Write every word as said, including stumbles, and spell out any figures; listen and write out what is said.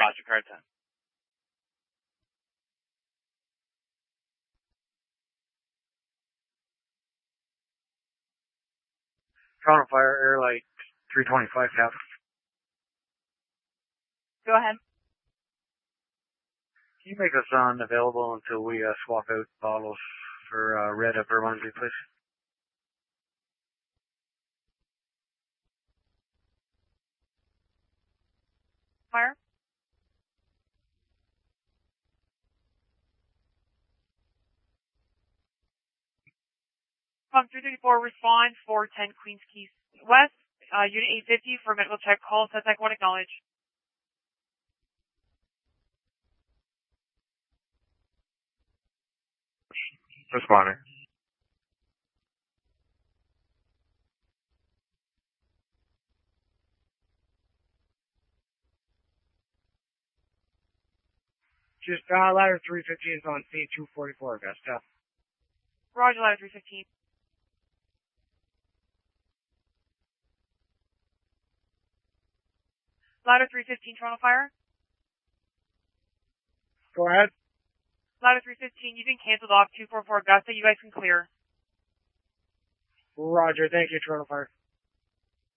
Roger, car ten. Toronto Fire, Airlight three twenty-five, Cap. Go ahead. Can you make us unavailable until we uh, swap out bottles for uh, red at Bermondsey, please? Fire. Um, three thirty-four response, four ten Queens Keys West, uh, Unit eight fifty for medical check call, suspect one acknowledge. Responding. Just, uh, ladder three fifty is on C two forty-four, Augusta. Roger, ladder three fifteen. Ladder three fifteen, Toronto Fire. Go ahead. Ladder three fifteen, you've been canceled off two forty-four Augusta. You guys can clear. Roger, thank you, Toronto Fire.